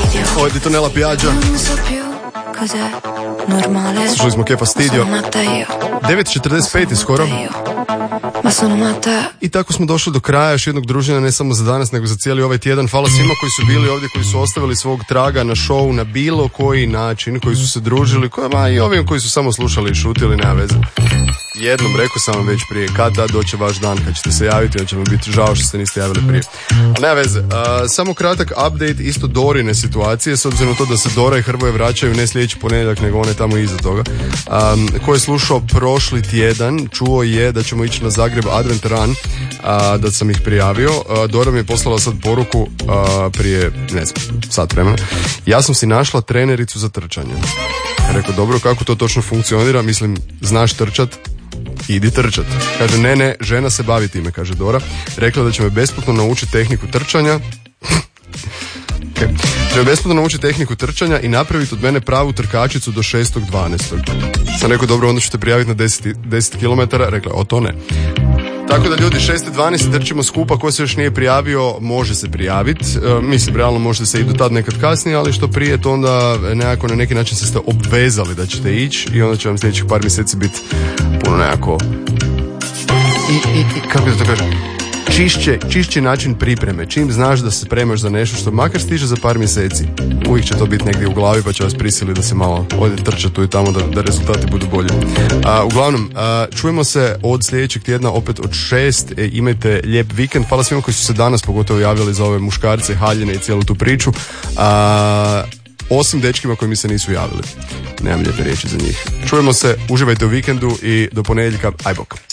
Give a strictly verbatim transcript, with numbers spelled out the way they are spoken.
fastidio. Ovo je Ditonella Piaggia. Non so più cos'è normale. Slušali smo Che Fastidio. Sono matta io. devet četrdeset pet je skoro. Ma sono matta. I tako smo došli do kraja još jednog druženja, ne samo za danas, nego za cijeli ovaj tjedan. Hvala svima koji su bili ovdje, koji su ostavili svog traga na show na bilo koji način, koji su se družili, kojima i ovim koji su samo slušali i šutili, nema veze. Jednom, rekao sam vam već prije, kad da doće vaš dan, kad ćete se javiti, onda će vam biti žao što se niste javili prije. Ali nema veze, uh, samo kratak update isto Dorine situacije, s obzirom na to da se Dora i Hrvoje vraćaju ne sljedeći ponedjeljak, nego one tamo iza toga. Um, ko je slušao prošli tjedan, čuo je da ćemo ići na Zagreb Advent Run, uh, da sam ih prijavio. Uh, Dora mi je poslala sad poruku uh, prije, ne znam, sat vremena. Ja sam si našla trenericu za trčanje. Rekao, dobro, kako to točno funkcionira? Mislim, znaš trčat? Idi trčat. Kaže, ne, ne, žena se bavi time, kaže Dora. Rekla da će me besplatno naučiti tehniku trčanja. Okay. Će me besplatno naučiti tehniku trčanja i napraviti od mene pravu trkačicu do šestog dvanaestog Sam rekao, dobro, onda ću te prijaviti na deset kilometara. Rekla, o to ne. Tako da ljudi, šesti dvanaesti trčimo skupa, ko se još nije prijavio, može se prijaviti. E, mislim, realno možete se i do tad nekad kasnije, ali što prije, to onda nekako na neki način se ste obvezali da ćete ići i onda će vam sljedećih par mjeseci biti puno nekako i, i, i kako da to kažem, čišće, čišći način pripreme. Čim znaš da se spremaš za nešto što makar stiže za par mjeseci, uvijek će to biti negdje u glavi, pa će vas prisiliti da se malo ode trčati tu i tamo, da, da rezultati budu bolji. A, uglavnom, a, čujemo se od sljedećeg tjedna opet od šest. E, imajte lijep vikend. Hvala svima koji su se danas pogotovo javili za ove muškarce, haljine i cijelu tu priču. A, osim dečkima koji mi se nisu javili. Nemam lijepe riječi za njih. Čujemo se, uživajte u vikendu i do ponedjeljka. Aj bok.